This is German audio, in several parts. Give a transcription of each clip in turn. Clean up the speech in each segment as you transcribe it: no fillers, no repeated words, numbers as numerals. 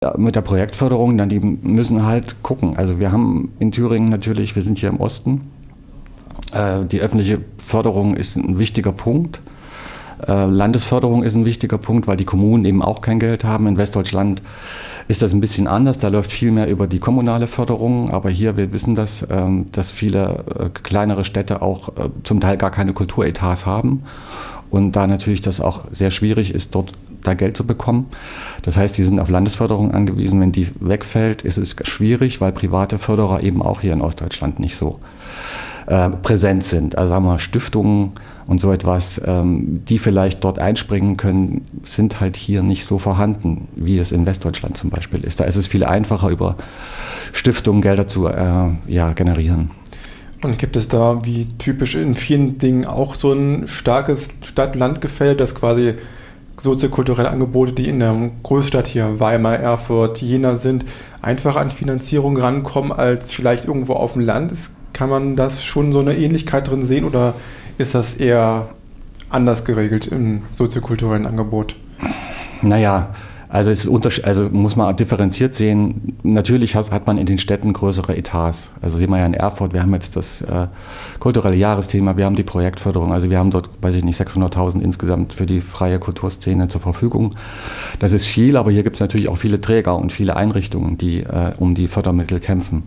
Ja, mit der Projektförderung, dann die müssen halt gucken. Also wir haben in Thüringen natürlich, wir sind hier im Osten, die öffentliche Förderung ist ein wichtiger Punkt. Landesförderung ist ein wichtiger Punkt, weil die Kommunen eben auch kein Geld haben. In Westdeutschland ist das ein bisschen anders, da läuft viel mehr über die kommunale Förderung. Aber hier, wir wissen das, dass viele kleinere Städte auch zum Teil gar keine Kulturetats haben. Und da natürlich das auch sehr schwierig ist, dort da Geld zu bekommen. Das heißt, die sind auf Landesförderung angewiesen. Wenn die wegfällt, ist es schwierig, weil private Förderer eben auch hier in Ostdeutschland nicht so präsent sind. Also sagen wir Stiftungen und so etwas, die vielleicht dort einspringen können, sind halt hier nicht so vorhanden, wie es in Westdeutschland zum Beispiel ist. Da ist es viel einfacher, über Stiftungen Gelder zu generieren. Und gibt es da, wie typisch in vielen Dingen, auch so ein starkes Stadt-Land-Gefälle, das quasi soziokulturelle Angebote, die in der Großstadt hier, Weimar, Erfurt, Jena sind, einfach an Finanzierung rankommen als vielleicht irgendwo auf dem Land? Kann man das schon so eine Ähnlichkeit drin sehen oder ist das eher anders geregelt im soziokulturellen Angebot? Naja, also muss man differenziert sehen. Natürlich hat man in den Städten größere Etats. Also sehen wir ja in Erfurt, wir haben jetzt das kulturelle Jahresthema, wir haben die Projektförderung, also wir haben dort, 600.000 insgesamt für die freie Kulturszene zur Verfügung. Das ist viel, aber hier gibt es natürlich auch viele Träger und viele Einrichtungen, die um die Fördermittel kämpfen.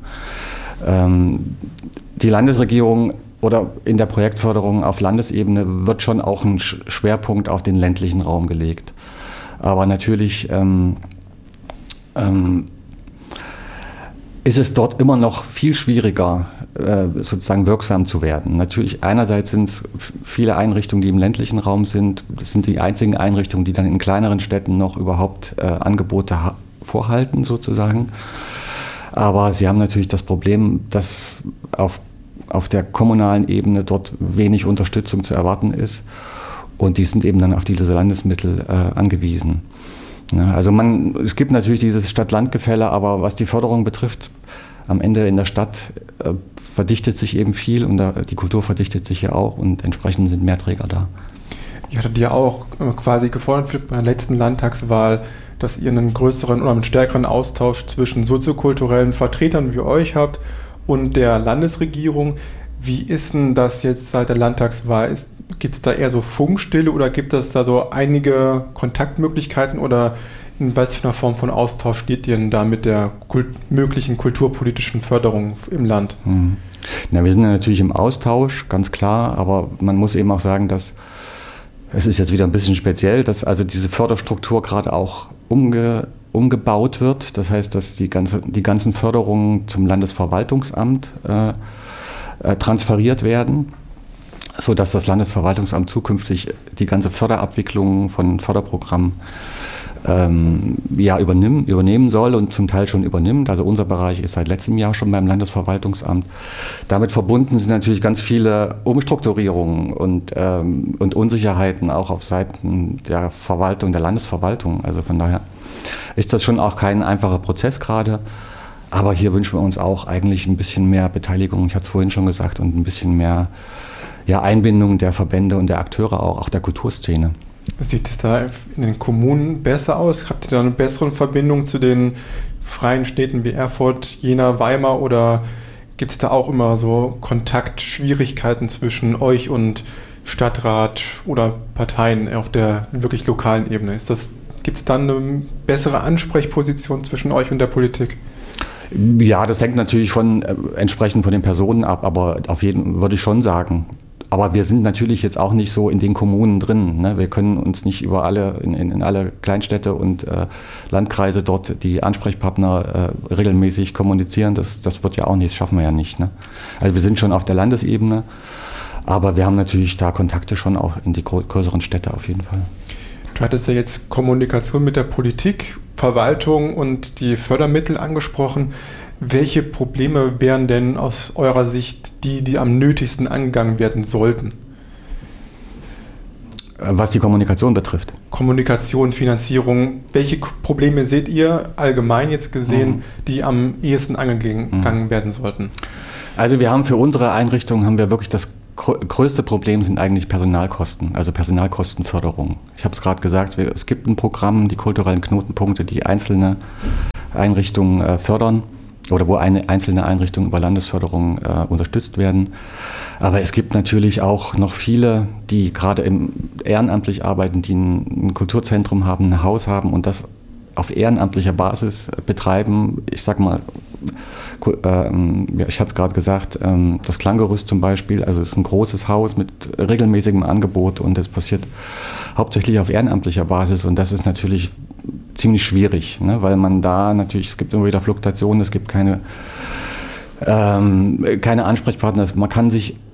Die Landesregierung oder in der Projektförderung auf Landesebene wird schon auch ein Schwerpunkt auf den ländlichen Raum gelegt. Aber natürlich ist es dort immer noch viel schwieriger, sozusagen wirksam zu werden. Natürlich, einerseits sind es viele Einrichtungen, die im ländlichen Raum sind. Das sind die einzigen Einrichtungen, die dann in kleineren Städten noch überhaupt Angebote vorhalten, sozusagen. Aber sie haben natürlich das Problem, dass auf der kommunalen Ebene dort wenig Unterstützung zu erwarten ist. Und die sind eben dann auf diese Landesmittel angewiesen. Ja, also es gibt natürlich dieses Stadt-Land-Gefälle, aber was die Förderung betrifft, am Ende in der Stadt verdichtet sich eben viel und die Kultur verdichtet sich ja auch und entsprechend sind mehr Träger da. Ihr hattet ja auch quasi gefordert bei der letzten Landtagswahl, dass ihr einen größeren oder einen stärkeren Austausch zwischen soziokulturellen Vertretern wie euch habt und der Landesregierung. Wie ist denn das jetzt seit der Landtagswahl? Gibt es da eher so Funkstille oder gibt es da so einige Kontaktmöglichkeiten oder in was für einer Form von Austausch steht ihr denn da mit der möglichen kulturpolitischen Förderung im Land? Na, wir sind ja natürlich im Austausch, ganz klar, aber man muss eben auch sagen, dass es ist jetzt wieder ein bisschen speziell, dass also diese Förderstruktur gerade auch umgebaut wird. Das heißt, dass die ganzen Förderungen zum Landesverwaltungsamt transferiert werden, sodass das Landesverwaltungsamt zukünftig die ganze Förderabwicklung von Förderprogrammen übernehmen soll und zum Teil schon übernimmt. Also unser Bereich ist seit letztem Jahr schon beim Landesverwaltungsamt. Damit verbunden sind natürlich ganz viele Umstrukturierungen und Unsicherheiten auch auf Seiten der Verwaltung, der Landesverwaltung. Also von daher ist das schon auch kein einfacher Prozess gerade. Aber hier wünschen wir uns auch eigentlich ein bisschen mehr Beteiligung, ich hatte es vorhin schon gesagt, und ein bisschen mehr Einbindung der Verbände und der Akteure auch der Kulturszene. Sieht es da in den Kommunen besser aus? Habt ihr da eine bessere Verbindung zu den freien Städten wie Erfurt, Jena, Weimar oder gibt es da auch immer so Kontaktschwierigkeiten zwischen euch und Stadtrat oder Parteien auf der wirklich lokalen Ebene? Gibt es dann eine bessere Ansprechposition zwischen euch und der Politik? Ja, das hängt natürlich entsprechend von den Personen ab, aber auf jeden würde ich schon sagen. Aber wir sind natürlich jetzt auch nicht so in den Kommunen drin. Ne? Wir können uns nicht über in alle Kleinstädte und Landkreise dort die Ansprechpartner regelmäßig kommunizieren. Das wird ja auch nicht, das schaffen wir ja nicht. Ne? Also wir sind schon auf der Landesebene, aber wir haben natürlich da Kontakte schon auch in die größeren Städte auf jeden Fall. Du hattest ja jetzt Kommunikation mit der Politik, Verwaltung und die Fördermittel angesprochen. Welche Probleme wären denn aus eurer Sicht die am nötigsten angegangen werden sollten? Was die Kommunikation betrifft? Kommunikation, Finanzierung. Welche Probleme seht ihr allgemein jetzt gesehen, die am ehesten angegangen werden sollten? Also wir haben für unsere Einrichtung wirklich das größte Problem sind eigentlich Personalkosten, also Personalkostenförderung. Ich habe es gerade gesagt, es gibt ein Programm, die kulturellen Knotenpunkte, die einzelne Einrichtungen fördern oder wo eine einzelne Einrichtung über Landesförderung unterstützt werden. Aber es gibt natürlich auch noch viele, die gerade ehrenamtlich arbeiten, die ein Kulturzentrum haben, ein Haus haben und das auf ehrenamtlicher Basis betreiben. Ich sag mal, ich hatte es gerade gesagt, das Klanggerüst zum Beispiel, also es ist ein großes Haus mit regelmäßigem Angebot und das passiert hauptsächlich auf ehrenamtlicher Basis und das ist natürlich ziemlich schwierig, ne, weil man da natürlich, es gibt immer wieder Fluktuationen, es gibt keine Ansprechpartner, man kann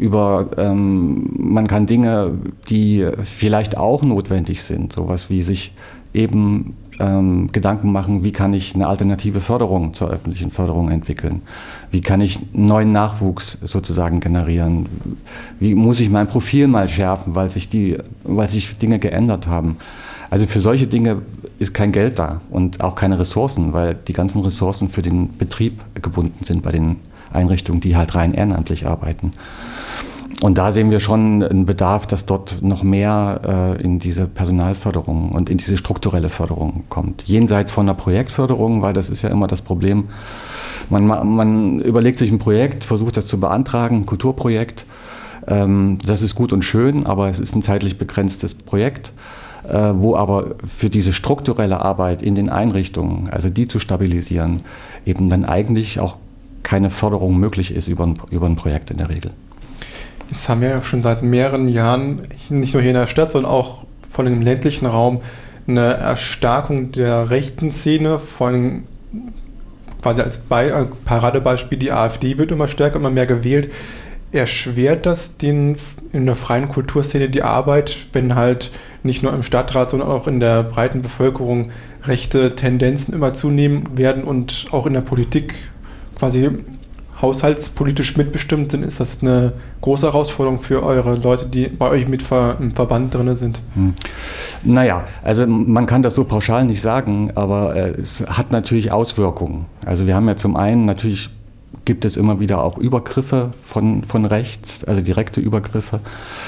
man kann Dinge, die vielleicht auch notwendig sind, sowas wie sich eben Gedanken machen, wie kann ich eine alternative Förderung zur öffentlichen Förderung entwickeln? Wie kann ich neuen Nachwuchs sozusagen generieren? Wie muss ich mein Profil mal schärfen, weil sich Dinge geändert haben? Also für solche Dinge ist kein Geld da und auch keine Ressourcen, weil die ganzen Ressourcen für den Betrieb gebunden sind bei den Einrichtungen, die halt rein ehrenamtlich arbeiten. Und da sehen wir schon einen Bedarf, dass dort noch mehr in diese Personalförderung und in diese strukturelle Förderung kommt. Jenseits von der Projektförderung, weil das ist ja immer das Problem. Man überlegt sich ein Projekt, versucht das zu beantragen, ein Kulturprojekt. Das ist gut und schön, aber es ist ein zeitlich begrenztes Projekt, wo aber für diese strukturelle Arbeit in den Einrichtungen, also die zu stabilisieren, eben dann eigentlich auch keine Förderung möglich ist über ein Projekt in der Regel. Jetzt haben wir ja schon seit mehreren Jahren, nicht nur hier in der Stadt, sondern auch von dem ländlichen Raum, eine Erstarkung der rechten Szene, vor allem quasi als Paradebeispiel, die AfD wird immer stärker, immer mehr gewählt. Erschwert das in der freien Kulturszene die Arbeit, wenn halt nicht nur im Stadtrat, sondern auch in der breiten Bevölkerung rechte Tendenzen immer zunehmen werden und auch in der Politik quasi haushaltspolitisch mitbestimmt sind? Ist das eine große Herausforderung für eure Leute, die bei euch im Verband drin sind? Naja, also man kann das so pauschal nicht sagen, aber es hat natürlich Auswirkungen. Also wir haben ja zum einen natürlich, gibt es immer wieder auch Übergriffe von rechts, also direkte Übergriffe.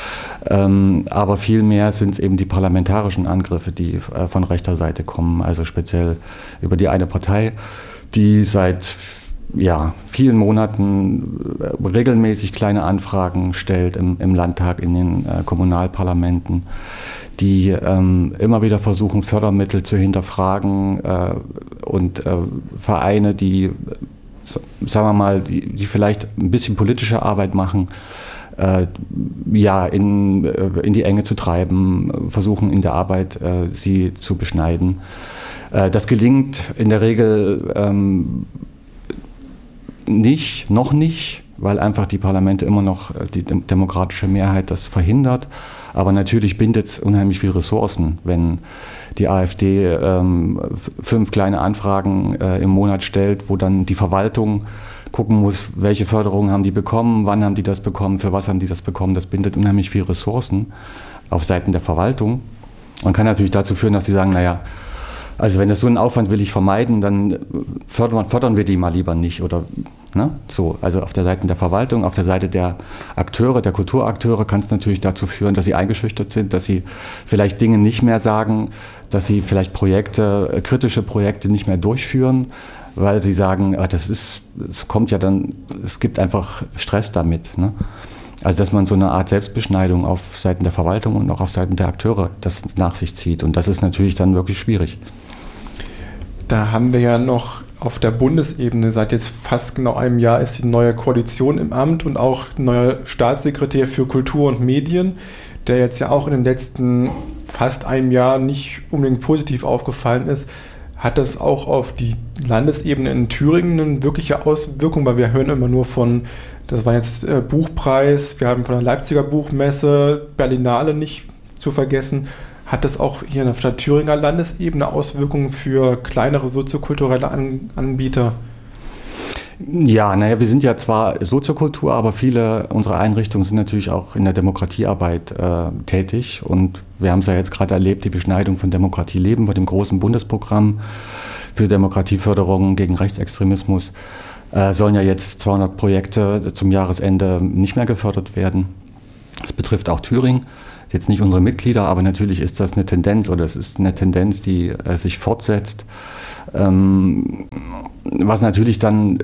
Aber vielmehr sind es eben die parlamentarischen Angriffe, die von rechter Seite kommen, also speziell über die eine Partei, die seit vielen Monaten regelmäßig kleine Anfragen stellt im Landtag, in den Kommunalparlamenten, die immer wieder versuchen, Fördermittel zu hinterfragen und Vereine, die, sagen wir mal, die vielleicht ein bisschen politische Arbeit machen, in die Enge zu treiben, versuchen in der Arbeit sie zu beschneiden. Das gelingt in der Regel noch nicht, weil einfach die Parlamente immer noch die demokratische Mehrheit das verhindert. Aber natürlich bindet es unheimlich viel Ressourcen, wenn die AfD 5 kleine Anfragen im Monat stellt, wo dann die Verwaltung gucken muss, welche Förderungen haben die bekommen, wann haben die das bekommen, für was haben die das bekommen. Das bindet unheimlich viel Ressourcen auf Seiten der Verwaltung und kann natürlich dazu führen, dass die sagen, also wenn das so einen Aufwand will ich vermeiden, dann fördern wir die mal lieber nicht oder so. Also auf der Seite der Verwaltung, auf der Seite der Akteure, der Kulturakteure kann es natürlich dazu führen, dass sie eingeschüchtert sind, dass sie vielleicht Dinge nicht mehr sagen, dass sie vielleicht kritische Projekte nicht mehr durchführen, weil sie sagen, es gibt einfach Stress damit. Ne? Also dass man so eine Art Selbstbeschneidung auf Seiten der Verwaltung und auch auf Seiten der Akteure das nach sich zieht. Und das ist natürlich dann wirklich schwierig. Da haben wir ja noch auf der Bundesebene, seit jetzt fast genau einem Jahr ist die neue Koalition im Amt und auch neuer Staatssekretär für Kultur und Medien, der jetzt ja auch in den letzten fast einem Jahr nicht unbedingt positiv aufgefallen ist. Hat das auch auf die Landesebene in Thüringen eine wirkliche Auswirkung? Weil wir hören immer nur das war jetzt Buchpreis, wir haben von der Leipziger Buchmesse, Berlinale nicht zu vergessen. Hat das auch hier auf der Thüringer Landesebene Auswirkungen für kleinere soziokulturelle Anbieter? Ja, wir sind ja zwar Soziokultur, aber viele unserer Einrichtungen sind natürlich auch in der Demokratiearbeit tätig. Und wir haben es ja jetzt gerade erlebt, die Beschneidung von Demokratie leben, von dem großen Bundesprogramm für Demokratieförderung gegen Rechtsextremismus. Sollen ja jetzt 200 Projekte zum Jahresende nicht mehr gefördert werden. Das betrifft auch Thüringen. Jetzt nicht unsere Mitglieder, aber natürlich ist das eine Tendenz oder es ist eine Tendenz, die sich fortsetzt. Was natürlich dann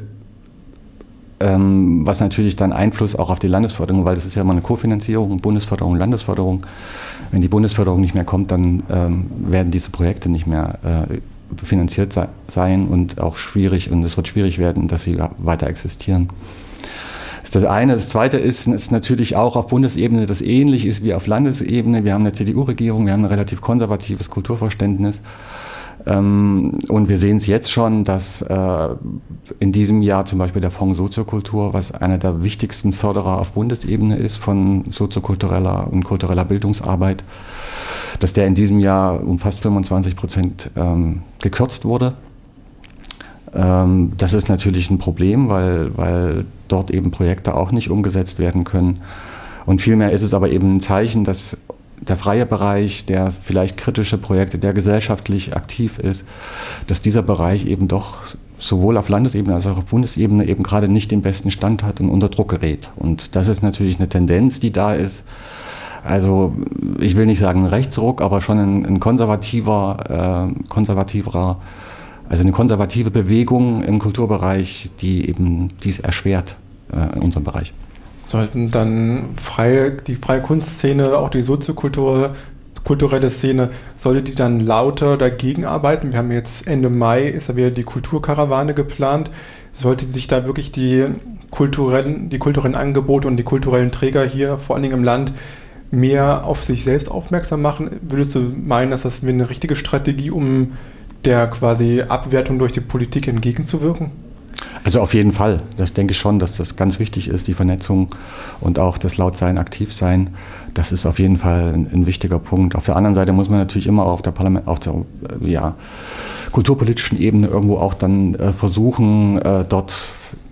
Einfluss auch auf die Landesförderung, weil das ist ja immer eine Kofinanzierung, Bundesförderung, Landesförderung. Wenn die Bundesförderung nicht mehr kommt, dann werden diese Projekte nicht mehr finanziert sein und auch schwierig, und es wird schwierig werden, dass sie weiter existieren. Das ist das eine. Das zweite ist natürlich auch auf Bundesebene, das ähnlich ist wie auf Landesebene. Wir haben eine CDU-Regierung, wir haben ein relativ konservatives Kulturverständnis. Und wir sehen es jetzt schon, dass in diesem Jahr zum Beispiel der Fonds Soziokultur, was einer der wichtigsten Förderer auf Bundesebene ist von soziokultureller und kultureller Bildungsarbeit, dass der in diesem Jahr um fast 25% gekürzt wurde. Das ist natürlich ein Problem, weil dort eben Projekte auch nicht umgesetzt werden können. Und vielmehr ist es aber eben ein Zeichen, dass der freie Bereich, der vielleicht kritische Projekte, der gesellschaftlich aktiv ist, dass dieser Bereich eben doch sowohl auf Landesebene als auch auf Bundesebene eben gerade nicht den besten Stand hat und unter Druck gerät. Und das ist natürlich eine Tendenz, die da ist. Also ich will nicht sagen ein Rechtsruck, aber schon ein konservativer, also eine konservative Bewegung im Kulturbereich, die es erschwert in unserem Bereich. Sollten dann die freie Kunstszene, auch die soziokulturelle Szene, sollte die dann lauter dagegen arbeiten? Wir haben jetzt Ende Mai, ist ja wieder die Kulturkarawane geplant. Sollte sich da wirklich die kulturellen Angebote und die kulturellen Träger hier, vor allen Dingen im Land, mehr auf sich selbst aufmerksam machen? Würdest du meinen, dass das eine richtige Strategie, um der quasi Abwertung durch die Politik entgegenzuwirken? Also auf jeden Fall. Das denke ich schon, dass das ganz wichtig ist, die Vernetzung und auch das Lautsein, Aktivsein. Das ist auf jeden Fall ein wichtiger Punkt. Auf der anderen Seite muss man natürlich immer auf der kulturpolitischen Ebene irgendwo auch dann versuchen, dort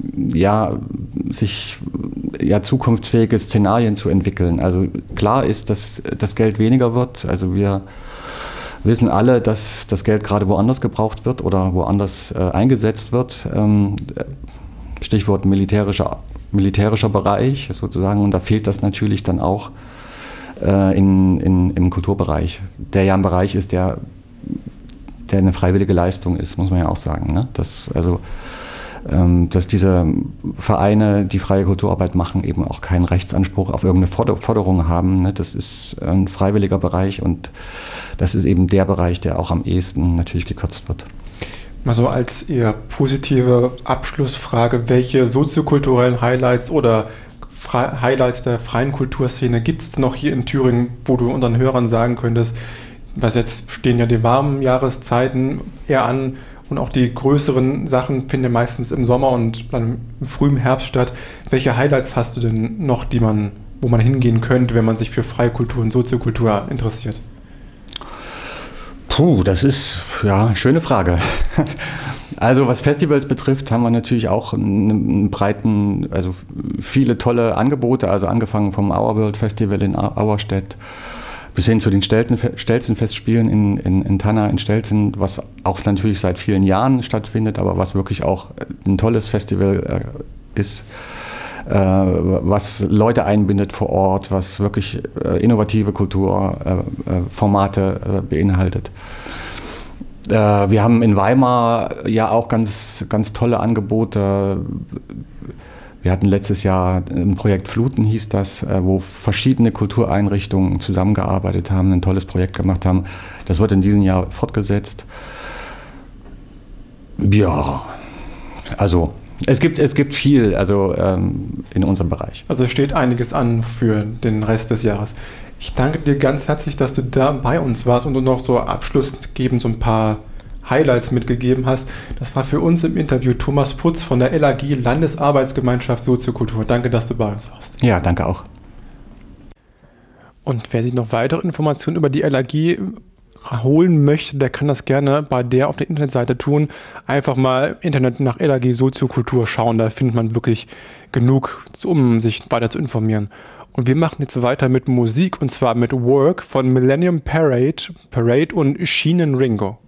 sich zukunftsfähige Szenarien zu entwickeln. Also klar ist, dass das Geld weniger wird. Also wir wissen alle, dass das Geld gerade woanders gebraucht wird oder woanders eingesetzt wird. Stichwort militärischer Bereich sozusagen. Und da fehlt das natürlich dann auch im Kulturbereich, der ja ein Bereich ist, der eine freiwillige Leistung ist, muss man ja auch sagen. Ne? Dass diese Vereine, die freie Kulturarbeit machen, eben auch keinen Rechtsanspruch auf irgendeine Forderung haben. Ne? Das ist ein freiwilliger Bereich und das ist eben der Bereich, der auch am ehesten natürlich gekürzt wird. Mal so als eher positive Abschlussfrage, welche soziokulturellen Highlights oder Highlights der freien Kulturszene gibt es noch hier in Thüringen, wo du unseren Hörern sagen könntest, was jetzt stehen ja die warmen Jahreszeiten eher an und auch die größeren Sachen finden ja meistens im Sommer und dann im frühen Herbst statt. Welche Highlights hast du denn noch, wo man hingehen könnte, wenn man sich für freie Kultur und Soziokultur interessiert? Das ist eine schöne Frage. Also was Festivals betrifft, haben wir natürlich auch einen breiten, also viele tolle Angebote, also angefangen vom Our World Festival in Auerstedt bis hin zu den Stelzen-Festspielen in Tanna in Stelzen, was auch natürlich seit vielen Jahren stattfindet, aber was wirklich auch ein tolles Festival ist, was Leute einbindet vor Ort, was wirklich innovative Kulturformate beinhaltet. Wir haben in Weimar ja auch ganz, ganz tolle Angebote. Wir hatten letztes Jahr ein Projekt Fluten, hieß das, wo verschiedene Kultureinrichtungen zusammengearbeitet haben, ein tolles Projekt gemacht haben. Das wird in diesem Jahr fortgesetzt. Ja, also es gibt viel in unserem Bereich. Also es steht einiges an für den Rest des Jahres. Ich danke dir ganz herzlich, dass du da bei uns warst und du noch so abschlussgebend so ein paar Highlights mitgegeben hast. Das war für uns im Interview Thomas Putz von der LAG Landesarbeitsgemeinschaft Soziokultur. Danke, dass du bei uns warst. Ja, danke auch. Und wer sich noch weitere Informationen über die LAG holen möchte, der kann das gerne bei der auf der Internetseite tun. Einfach mal im Internet nach LAG Soziokultur schauen, da findet man wirklich genug, um sich weiter zu informieren. Und wir machen jetzt weiter mit Musik und zwar mit Work von Millennium Parade und Sheenan Ringo.